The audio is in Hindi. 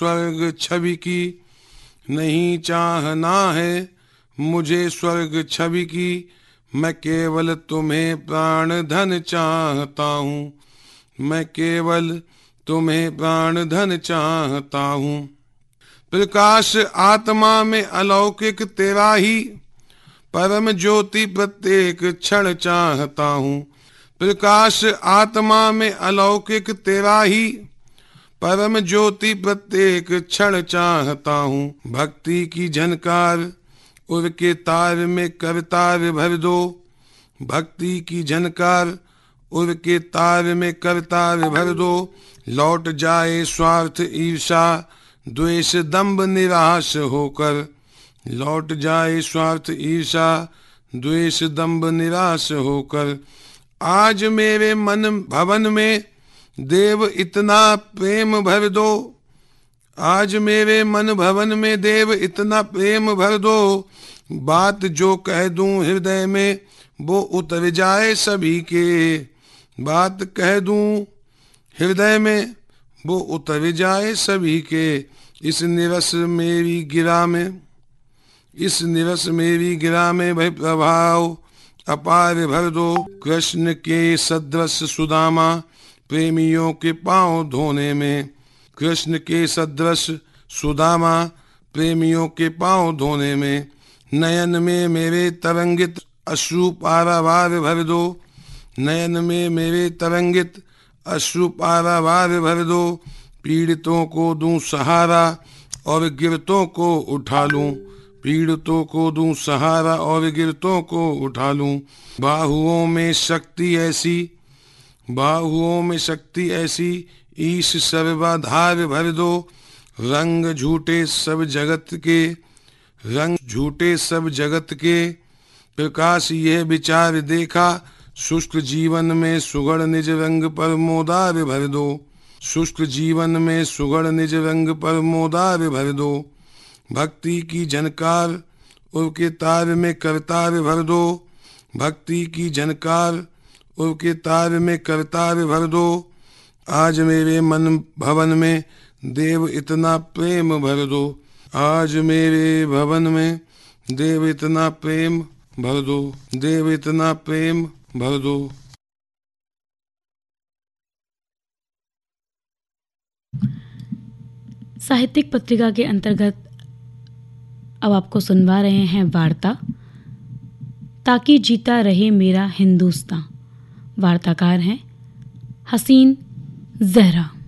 स्वर्ग छवि की नहीं चाहना है, मुझे स्वर्ग छवि की, मैं केवल तुम्हें प्राण धन चाहता हूँ, मैं केवल तुम्हें प्राण धन चाहता हूँ। प्रकाश आत्मा में अलौकिक तेरा ही, परम ज्योति प्रत्येक क्षण चाहता हूँ। प्रकाश आत्मा में अलौकिक तेरा ही, परम ज्योति प्रत्येक क्षण चाहता हूँ। भक्ति की झनकार उर के तार में करतार भर दो, भक्ति की झनकार उर के तार में करतार भर दो। लौट जाए स्वार्थ ईर्षा द्वेष दंभ निराश होकर, लौट जाए स्वार्थ ईर्षा द्वेष दंभ निराश होकर। आज मेरे मन भवन में देव इतना प्रेम भर दो, आज मेरे मन भवन में देव इतना प्रेम भर दो, बात जो कह दूं हृदय में वो उतर जाए सभी के, बात कह दूं हृदय में वो उतर जाए सभी के। इस निरस मेरी गिरा में, इस निरस मेरी गिरा में भय प्रभाव अपार भर दो। कृष्ण के सदृश सुदामा प्रेमियों के पांव धोने में, कृष्ण के सदृश सुदामा प्रेमियों के पांव धोने में। नयन में मेरे तरंगित अश्रु पारावार भर दो, नयन में मेरे तरंगित अश्रु पारावार भर दो। पीड़ितों को दूं सहारा और गिरतों को उठा लूं, पीड़ितों को दूं सहारा और गिरतों को उठा लूं। बाहुओं में शक्ति ऐसी, बाहुओं में शक्ति ऐसी, ईश सर्वाधार भर दो। रंग झूठे सब जगत के, रंग झूठे सब जगत के, प्रकाश यह विचार देखा, शुष्क जीवन में सुगढ़ निज रंग पर मोदार भर दो, शुष्क जीवन में सुगढ़ निज रंग पर मोदार भर दो। भक्ति की झनकार उनके तार में करतार भर दो, भक्ति की झनकार उनके तार में करतार भर दो। आज मेरे मन भवन में देव इतना प्रेम भर दो, आज मेरे भवन में देव इतना प्रेम भर दो, देव इतना प्रेम भर दो। साहित्यिक पत्रिका के अंतर्गत अब आपको सुनवा रहे हैं वार्ता ताकि जीता रहे मेरा हिंदुस्तान। वार्ताकार हैं हसीन जहरा।